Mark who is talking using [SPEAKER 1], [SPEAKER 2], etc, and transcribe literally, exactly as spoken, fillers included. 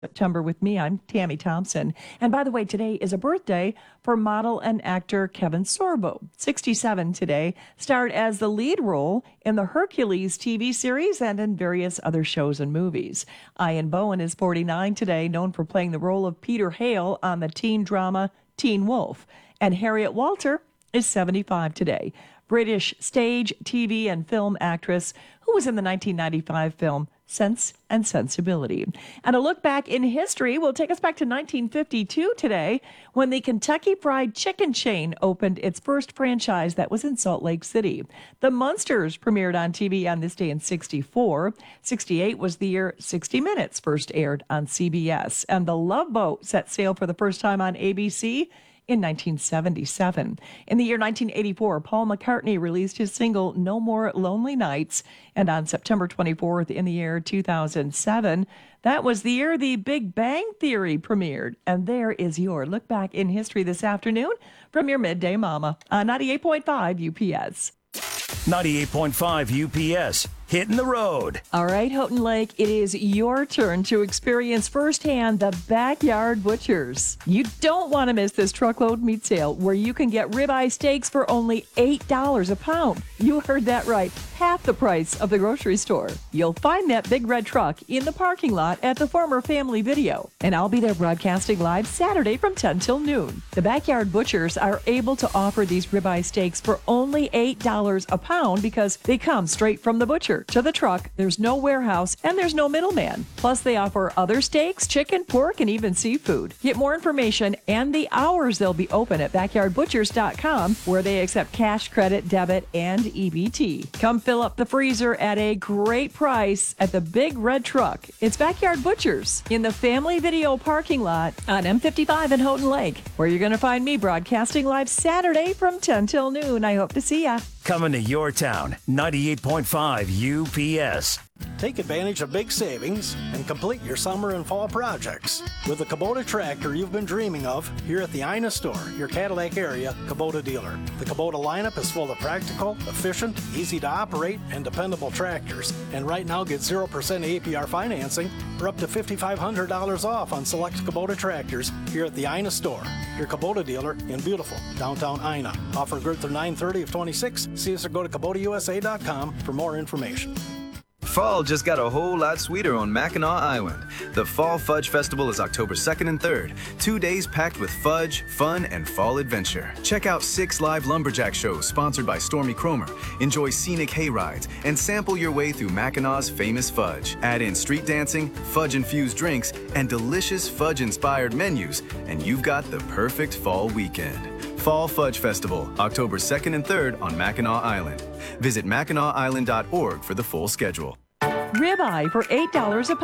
[SPEAKER 1] September with me. I'm Tammy Thompson. And by the way, today is a birthday for model and actor Kevin Sorbo, sixty-seven today, starred as the lead role in the Hercules T V series and in various other shows and movies. Ian Bohen is forty-nine today, known for playing the role of Peter Hale on the teen drama Teen Wolf. And Harriet Walter is seventy-five today, British stage, T V, and film actress who was in the nineteen ninety-five film Sense and Sensibility. And a look back in history will take us back to nineteen fifty-two today, when the Kentucky Fried Chicken chain opened its first franchise that was in Salt Lake City. The Munsters premiered on T V on this day in sixty-four. sixty-eight was the year sixty minutes first aired on C B S. And The Love Boat set sail for the first time on A B C in nineteen seventy-seven. In the year nineteen eighty-four, Paul McCartney released his single No More Lonely Nights. And on September twenty-fourth in the year two thousand seven, that was the year The Big Bang Theory premiered. And there is your look back in history this afternoon from your Midday Mama on ninety-eight point five U P S.
[SPEAKER 2] ninety-eight point five U P S, hitting the road.
[SPEAKER 1] All right, Houghton Lake, it is your turn to experience firsthand the Backyard Butchers. You don't want to miss this truckload meat sale where you can get ribeye steaks for only eight dollars a pound. You heard that right, half the price of the grocery store. You'll find that big red truck in the parking lot at the former Family Video, and I'll be there broadcasting live Saturday from ten till noon. The Backyard Butchers are able to offer these ribeye steaks for only eight dollars a pound because they come straight from the butcher to the truck. There's no warehouse and there's no middleman. Plus, they offer other steaks, chicken, pork, and even seafood. Get more information and the hours they'll be open at backyard butchers dot com, where they accept cash, credit, debit, and E B T. Come fill up the freezer at a great price at the big red truck. It's Backyard Butchers in the Family Video parking lot on M fifty-five in Houghton Lake, where you're going to find me broadcasting live Saturday from ten till noon. I hope to see ya.
[SPEAKER 2] Coming to your town, ninety-eight point five U P S.
[SPEAKER 3] Take advantage of big savings and complete your summer and fall projects with the Kubota tractor you've been dreaming of here at the Ina store, your Cadillac area Kubota dealer. The Kubota lineup is full of practical, efficient, easy to operate, and dependable tractors. And right now, get zero percent A P R financing or up to five thousand five hundred dollars off on select Kubota tractors here at the Ina store, your Kubota dealer in beautiful downtown Ina. Offer good through nine thirty of twenty-six. See us or go to Kubota U S A dot com for more information.
[SPEAKER 4] Fall just got a whole lot sweeter on Mackinac Island. The Fall Fudge Festival is October second and third. Two days packed with fudge, fun, and fall adventure. Check out six live lumberjack shows sponsored by Stormy Cromer. Enjoy scenic hay rides and sample your way through Mackinac's famous fudge. Add in street dancing, fudge-infused drinks, and delicious fudge-inspired menus, and you've got the perfect fall weekend. Fall Fudge Festival, October second and third on Mackinac Island. Visit mackinac island dot org for the full schedule.
[SPEAKER 1] Ribeye for eight dollars a pound.